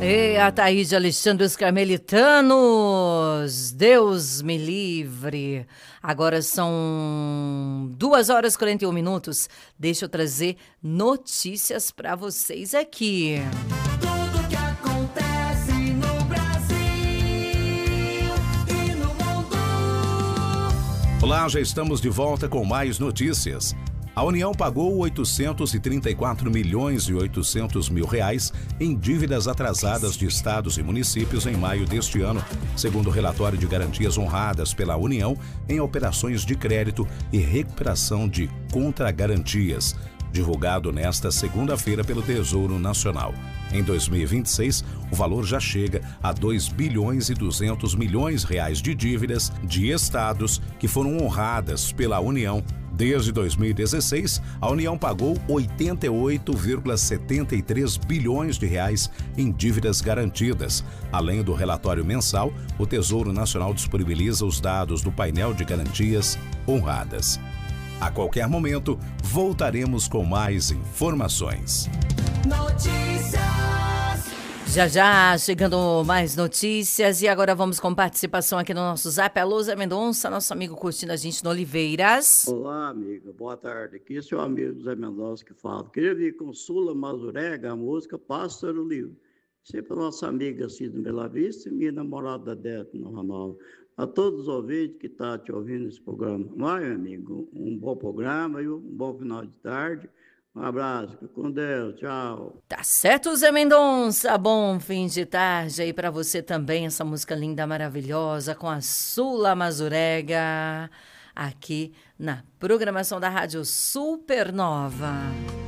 E a Thaís de Alexandre os Carmelitanos, Deus me livre. Agora são 2 horas e 41 minutos. Deixa eu trazer notícias para vocês aqui. Tudo que acontece no Brasil e no mundo. Olá, já estamos de volta com mais notícias. A União pagou 834 milhões e 800 mil reais em dívidas atrasadas de estados e municípios em maio deste ano, segundo o relatório de garantias honradas pela União em operações de crédito e recuperação de contragarantias, divulgado nesta segunda-feira pelo Tesouro Nacional. Em 2026, o valor já chega a 2 bilhões e 200 milhões reais de dívidas de estados que foram honradas pela União. Desde 2016, a União pagou 88,73 bilhões de reais em dívidas garantidas. Além do relatório mensal, o Tesouro Nacional disponibiliza os dados do painel de garantias honradas. A qualquer momento, voltaremos com mais informações. Notícias. Já já, chegando mais notícias. E agora vamos com participação aqui no nosso Zap. Alô, Zé Mendonça, nosso amigo curtindo a gente no Oliveiras. Olá, amiga. Boa tarde. Aqui é seu amigo Zé Mendonça que fala. Queria vir com Sula Mazurega, a música Pássaro Livre. Sempre a nossa amiga Cida Bela Vista e minha namorada Débora Nova Nova. A todos os ouvintes que estão te ouvindo nesse programa. Vai, meu amigo, um bom programa e um bom final de tarde. Um abraço, fica com Deus, tchau. Tá certo, Zé Mendonça. Bom fim de tarde aí pra você também. Essa música linda, maravilhosa, com a Sula Mazurega, aqui na programação da Rádio Supernova.